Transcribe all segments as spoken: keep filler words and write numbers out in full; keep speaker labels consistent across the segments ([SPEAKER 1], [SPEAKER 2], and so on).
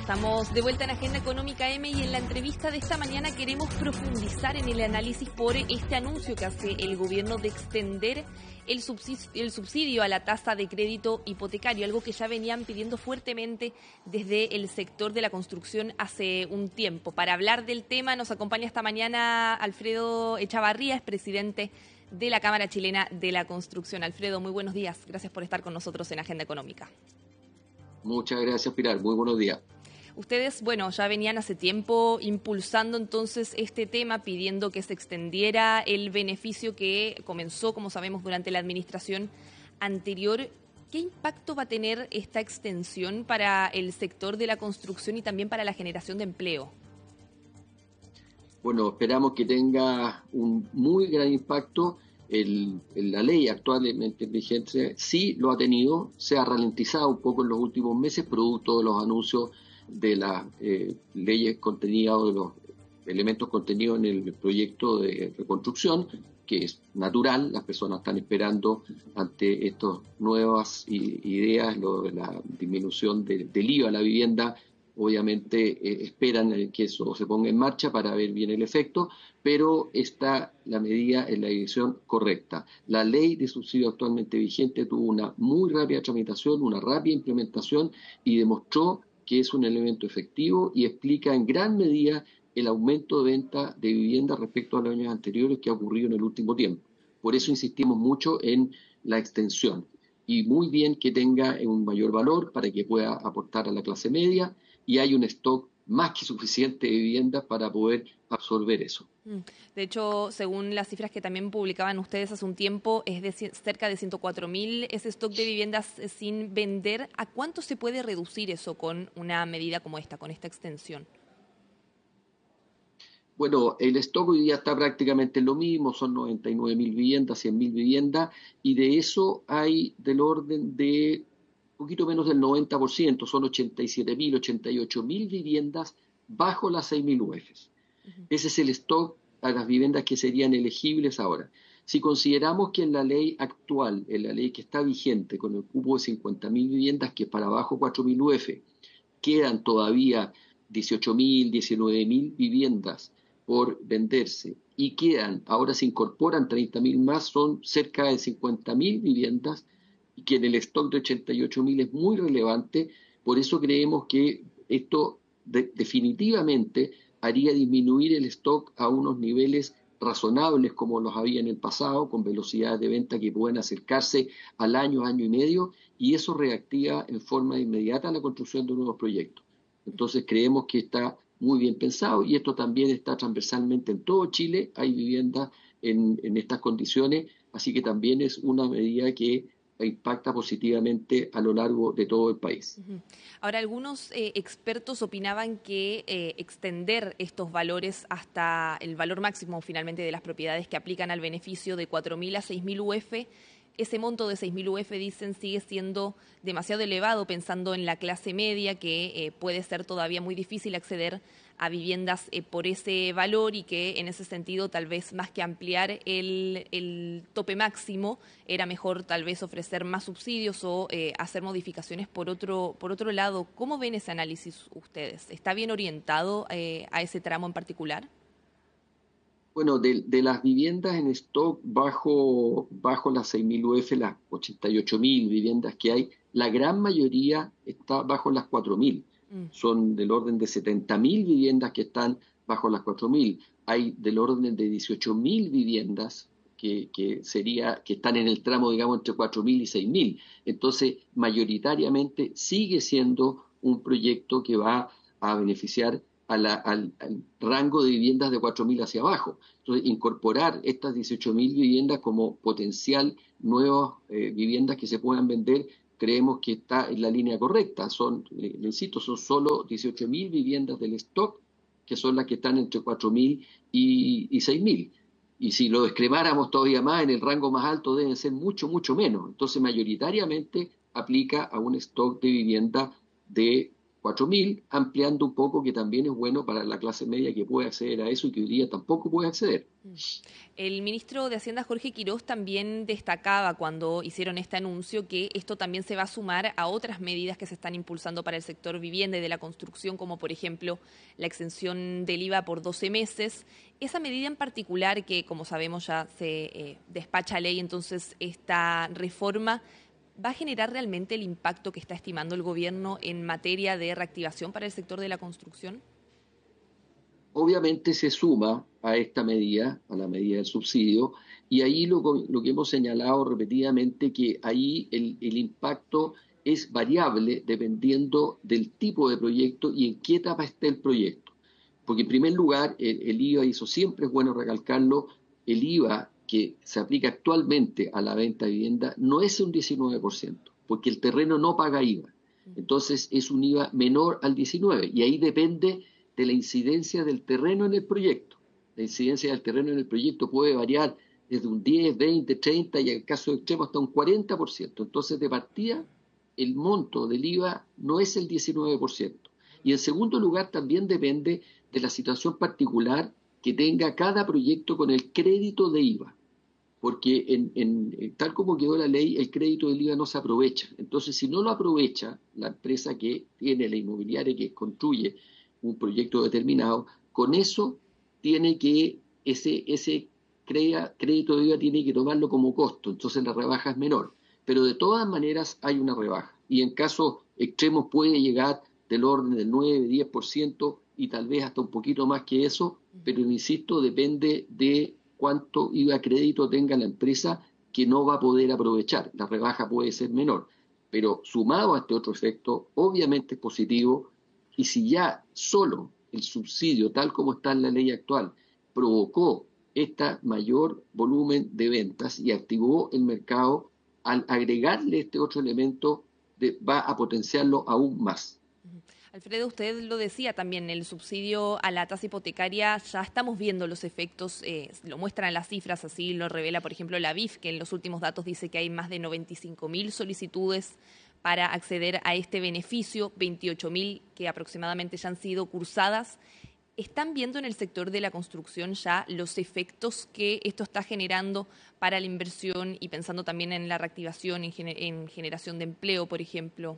[SPEAKER 1] Estamos de vuelta en Agenda Económica M y en la entrevista de esta mañana queremos profundizar en el análisis por este anuncio que hace el gobierno de extender el subsidio, el subsidio a la tasa de crédito hipotecario, algo que ya venían pidiendo fuertemente desde el sector de la construcción hace un tiempo. Para hablar del tema nos acompaña esta mañana Alfredo Echavarría, es presidente de la Cámara Chilena de la Construcción. Alfredo, muy buenos días. Gracias por estar con nosotros en Agenda Económica.
[SPEAKER 2] Muchas gracias, Pilar. Muy buenos días.
[SPEAKER 1] Ustedes, bueno, ya venían hace tiempo impulsando entonces este tema, pidiendo que se extendiera el beneficio que comenzó, como sabemos, durante la administración anterior. ¿Qué impacto va a tener esta extensión para el sector de la construcción y también para la generación de empleo?
[SPEAKER 2] Bueno, esperamos que tenga un muy gran impacto. El, la ley actualmente vigente sí lo ha tenido, se ha ralentizado un poco en los últimos meses, producto de los anuncios de las eh, leyes contenidas, de los elementos contenidos en el proyecto de reconstrucción, que es natural. Las personas están esperando ante estas nuevas ideas, lo de la disminución de, del I V A a la vivienda. Obviamente eh, esperan que eso se ponga en marcha para ver bien el efecto, pero está la medida en la dirección correcta. La ley de subsidio actualmente vigente tuvo una muy rápida tramitación, una rápida implementación y demostró que es un elemento efectivo y explica en gran medida el aumento de venta de viviendas respecto a los años anteriores que ha ocurrido en el último tiempo. Por eso insistimos mucho en la extensión. Y muy bien que tenga un mayor valor para que pueda aportar a la clase media y hay un stock más que suficiente de viviendas para poder absorber eso.
[SPEAKER 1] De hecho, según las cifras que también publicaban ustedes hace un tiempo, es de cerca de ciento cuatro mil ese stock de viviendas sin vender. ¿A cuánto se puede reducir eso con una medida como esta, con esta extensión?
[SPEAKER 2] Bueno, el stock hoy día está prácticamente lo mismo, son noventa y nueve mil viviendas, cien mil viviendas, y de eso hay del orden de un poquito menos del noventa por ciento, son ochenta y siete mil, ochenta y ocho mil viviendas bajo las seis mil U F s. Uh-huh. Ese es el stock a las viviendas que serían elegibles ahora. Si consideramos que en la ley actual, en la ley que está vigente, con el cupo de cincuenta mil viviendas, que es para abajo cuatro mil U F, quedan todavía dieciocho mil, diecinueve mil viviendas por venderse y quedan, ahora se incorporan treinta mil más, son cerca de cincuenta mil viviendas y que en el stock de ochenta y ocho mil es muy relevante. Por eso creemos que esto de, definitivamente haría disminuir el stock a unos niveles razonables como los había en el pasado, con velocidades de venta que pueden acercarse al año, año y medio, y eso reactiva en forma inmediata la construcción de nuevos proyectos. Entonces creemos que está muy bien pensado y esto también está transversalmente en todo Chile, hay viviendas en, en estas condiciones, así que también es una medida que impacta positivamente a lo largo de todo el país.
[SPEAKER 1] Uh-huh. Ahora, algunos eh, expertos opinaban que eh, extender estos valores hasta el valor máximo finalmente de las propiedades que aplican al beneficio de cuatro mil a seis mil U F, ese monto de seis mil U F, dicen, sigue siendo demasiado elevado pensando en la clase media, que eh, puede ser todavía muy difícil acceder a viviendas eh, por ese valor y que en ese sentido tal vez más que ampliar el, el tope máximo era mejor tal vez ofrecer más subsidios o eh, hacer modificaciones por otro, por otro lado. ¿Cómo ven ese análisis ustedes? ¿Está bien orientado eh, a ese tramo en particular?
[SPEAKER 2] Bueno, de, de las viviendas en stock bajo, bajo las seis mil U F, las ochenta y ocho mil viviendas que hay, la gran mayoría está bajo las cuatro mil. Mm. Son del orden de setenta mil viviendas que están bajo las cuatro mil. Hay del orden de dieciocho mil viviendas que, que, sería, que están en el tramo, digamos, entre cuatro mil y seis mil. Entonces, mayoritariamente sigue siendo un proyecto que va a beneficiar A la, al, al rango de viviendas de cuatro mil hacia abajo. Entonces, incorporar estas dieciocho mil viviendas como potencial nuevas eh, viviendas que se puedan vender, creemos que está en la línea correcta. Son, le, le insisto, son solo dieciocho mil viviendas del stock, que son las que están entre cuatro mil y, y seis mil. Y si lo descremáramos todavía más, en el rango más alto deben ser mucho, mucho menos. Entonces, mayoritariamente aplica a un stock de vivienda de cuatro mil, ampliando un poco, que también es bueno para la clase media que puede acceder a eso y que hoy día tampoco puede acceder.
[SPEAKER 1] El ministro de Hacienda, Jorge Quirós, también destacaba cuando hicieron este anuncio que esto también se va a sumar a otras medidas que se están impulsando para el sector vivienda y de la construcción, como por ejemplo la exención del I V A por doce meses. Esa medida en particular, que como sabemos ya se eh, despacha a ley, entonces esta reforma, ¿va a generar realmente el impacto que está estimando el gobierno en materia de reactivación para el sector de la construcción?
[SPEAKER 2] Obviamente se suma a esta medida, a la medida del subsidio, y ahí lo, lo que hemos señalado repetidamente, que ahí el, el impacto es variable dependiendo del tipo de proyecto y en qué etapa esté el proyecto. Porque en primer lugar, el, el I V A, y eso siempre es bueno recalcarlo, el I V A que se aplica actualmente a la venta de vivienda no es un diecinueve por ciento, porque el terreno no paga I V A. Entonces es un I V A menor al diecinueve por ciento, y ahí depende de la incidencia del terreno en el proyecto. La incidencia del terreno en el proyecto puede variar desde un diez, veinte, treinta y en el caso extremo hasta un cuarenta por ciento. Entonces, de partida, el monto del I V A no es el diecinueve por ciento. Y en segundo lugar, también depende de la situación particular que tenga cada proyecto con el crédito de I V A. Porque en, en, tal como quedó la ley, el crédito del I V A no se aprovecha. Entonces, si no lo aprovecha la empresa que tiene, la inmobiliaria que construye un proyecto determinado, con eso tiene que, ese, ese crea, crédito de I V A tiene que tomarlo como costo, entonces la rebaja es menor. Pero de todas maneras hay una rebaja, y en casos extremos puede llegar del orden del nueve, diez por ciento y tal vez hasta un poquito más que eso, pero insisto, depende de cuánto I V A crédito tenga la empresa que no va a poder aprovechar. La rebaja puede ser menor, pero sumado a este otro efecto, obviamente es positivo. Y si ya solo el subsidio, tal como está en la ley actual, provocó este mayor volumen de ventas y activó el mercado, al agregarle este otro elemento de, va a potenciarlo aún más.
[SPEAKER 1] Alfredo, usted lo decía también, el subsidio a la tasa hipotecaria, ya estamos viendo los efectos, eh, lo muestran las cifras, así lo revela, por ejemplo, la B I F, que en los últimos datos dice que hay más de noventa y cinco mil solicitudes para acceder a este beneficio, veintiocho mil que aproximadamente ya han sido cursadas. ¿Están viendo en el sector de la construcción ya los efectos que esto está generando para la inversión y pensando también en la reactivación, en, gener- en generación de empleo, por ejemplo?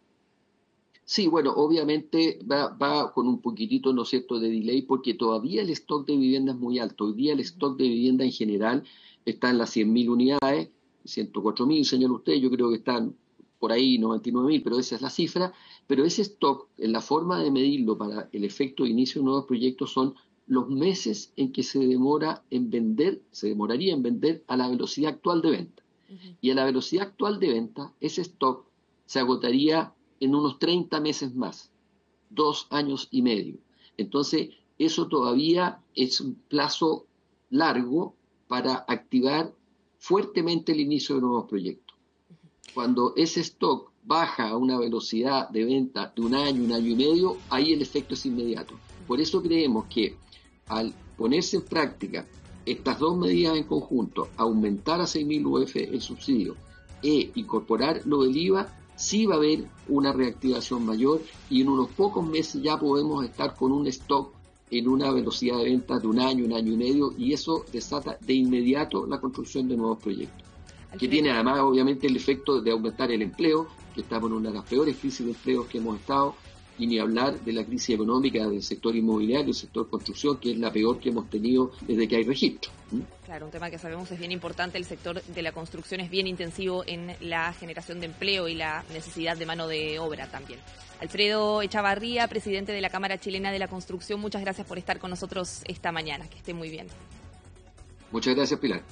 [SPEAKER 2] Sí, bueno, obviamente va, va con un poquitito, ¿no es cierto?, de delay, porque todavía el stock de vivienda es muy alto. Hoy día el stock de vivienda en general está en las cien mil unidades, ciento cuatro mil, señor usted, yo creo que están por ahí noventa y nueve mil, pero esa es la cifra. Pero ese stock, en la forma de medirlo para el efecto de inicio de nuevos proyectos, son los meses en que se demora en vender, se demoraría en vender a la velocidad actual de venta. Uh-huh. Y a la velocidad actual de venta, ese stock se agotaría en unos treinta meses más, dos años y medio. Entonces, eso todavía es un plazo largo para activar fuertemente el inicio de nuevos proyectos. Cuando ese stock baja a una velocidad de venta de un año, un año y medio, ahí el efecto es inmediato. Por eso creemos que al ponerse en práctica estas dos medidas en conjunto, aumentar a seis mil U F el subsidio e incorporar lo del I V A, sí va a haber una reactivación mayor y en unos pocos meses ya podemos estar con un stock en una velocidad de venta de un año, un año y medio, y eso desata de inmediato la construcción de nuevos proyectos. Que tiene además obviamente el efecto de aumentar el empleo, que estamos en una de las peores crisis de empleo que hemos estado, y ni hablar de la crisis económica del sector inmobiliario, del sector construcción, que es la peor que hemos tenido desde que hay registro. ¿Mm?
[SPEAKER 1] Claro, un tema que sabemos es bien importante, el sector de la construcción es bien intensivo en la generación de empleo y la necesidad de mano de obra también. Alfredo Echavarría, presidente de la Cámara Chilena de la Construcción, muchas gracias por estar con nosotros esta mañana, que esté muy bien.
[SPEAKER 2] Muchas gracias, Pilar.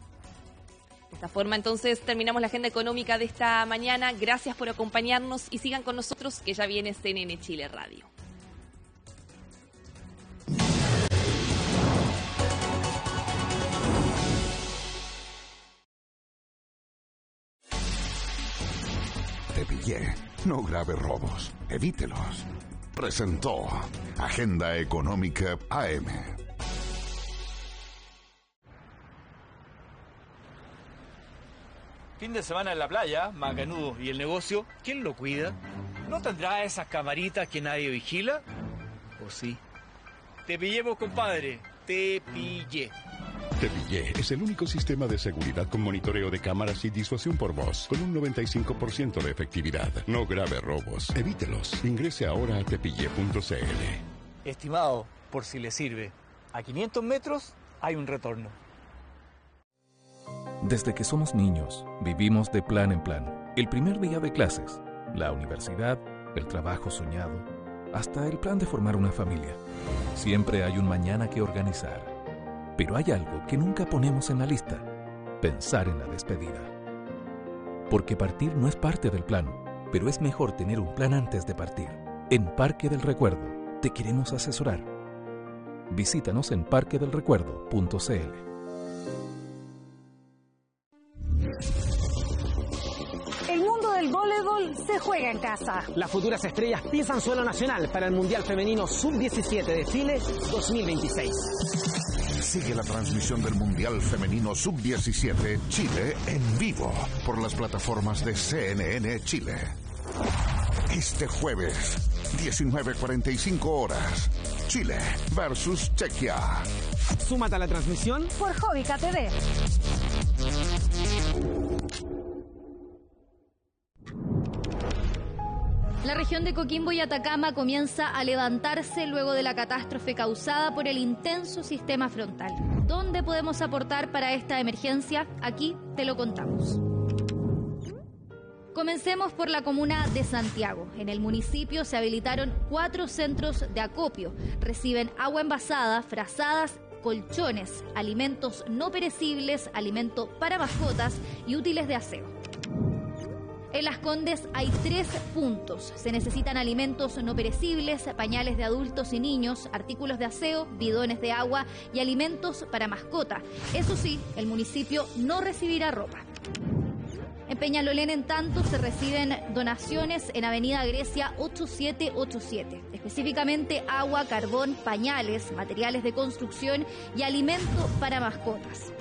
[SPEAKER 1] De esta forma, entonces, terminamos la agenda económica de esta mañana. Gracias por acompañarnos y sigan con nosotros, que ya viene C N N Chile Radio.
[SPEAKER 3] Te pillé. No grave robos. Evítelos. Presentó Agenda Económica A M.
[SPEAKER 4] Fin de semana en la playa, Macanudo. ¿Y el negocio? ¿Quién lo cuida? ¿No tendrá esas camaritas que nadie vigila? ¿O sí? Te pillemos, compadre. Te pillé.
[SPEAKER 5] Te Pillé es el único sistema de seguridad con monitoreo de cámaras y disuasión por voz, con un noventa y cinco por ciento de efectividad. No grave robos, evítelos. Ingrese ahora a tepillé punto c l.
[SPEAKER 4] Estimado, por si le sirve, a quinientos metros hay un retorno.
[SPEAKER 6] Desde que somos niños, vivimos de plan en plan. El primer día de clases, la universidad, el trabajo soñado, hasta el plan de formar una familia. Siempre hay un mañana que organizar. Pero hay algo que nunca ponemos en la lista: pensar en la despedida. Porque partir no es parte del plan, pero es mejor tener un plan antes de partir. En Parque del Recuerdo te queremos asesorar. Visítanos en parque del recuerdo punto c l.
[SPEAKER 7] El mundo del voleibol se juega en casa.
[SPEAKER 8] Las futuras estrellas pisan suelo nacional para el Mundial Femenino sub diecisiete de Chile dos mil veintiséis.
[SPEAKER 3] Sigue la transmisión del Mundial Femenino sub diecisiete Chile en vivo por las plataformas de C N N Chile. Este jueves, diecinueve cuarenta y cinco horas, Chile versus Chequia.
[SPEAKER 8] Súmate a la transmisión
[SPEAKER 7] por Jovica T V.
[SPEAKER 9] La región de Coquimbo y Atacama comienza a levantarse luego de la catástrofe causada por el intenso sistema frontal. ¿Dónde podemos aportar para esta emergencia? Aquí te lo contamos. Comencemos por la comuna de Santiago. En el municipio se habilitaron cuatro centros de acopio. Reciben agua envasada, frazadas, colchones, alimentos no perecibles, alimento para mascotas y útiles de aseo. En Las Condes hay tres puntos. Se necesitan alimentos no perecibles, pañales de adultos y niños, artículos de aseo, bidones de agua y alimentos para mascota. Eso sí, el municipio no recibirá ropa. En Peñalolén, en tanto, se reciben donaciones en Avenida Grecia ocho siete ocho siete, específicamente agua, carbón, pañales, materiales de construcción y alimento para mascotas.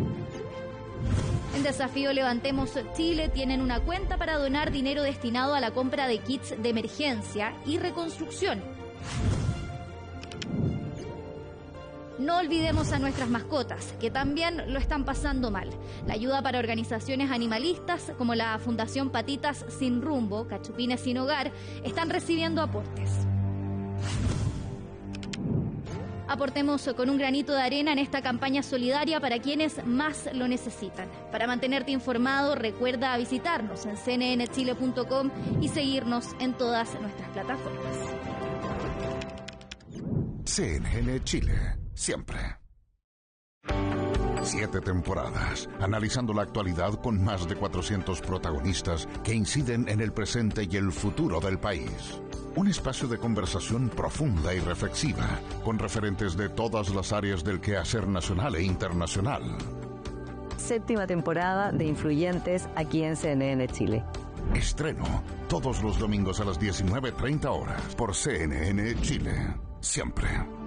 [SPEAKER 9] En Desafío Levantemos Chile tienen una cuenta para donar dinero destinado a la compra de kits de emergencia y reconstrucción. No olvidemos a nuestras mascotas, que también lo están pasando mal. La ayuda para organizaciones animalistas como la Fundación Patitas Sin Rumbo, Cachupines Sin Hogar, están recibiendo aportes. Aportemos con un granito de arena en esta campaña solidaria para quienes más lo necesitan. Para mantenerte informado, recuerda visitarnos en c n n chile punto com y seguirnos en todas nuestras plataformas.
[SPEAKER 3] C N N Chile, siempre. Siete temporadas, analizando la actualidad con más de cuatrocientos protagonistas que inciden en el presente y el futuro del país. Un espacio de conversación profunda y reflexiva, con referentes de todas las áreas del quehacer nacional e internacional.
[SPEAKER 10] Séptima temporada de Influyentes aquí en C N N Chile.
[SPEAKER 3] Estreno todos los domingos a las diecinueve treinta horas por C N N Chile. Siempre.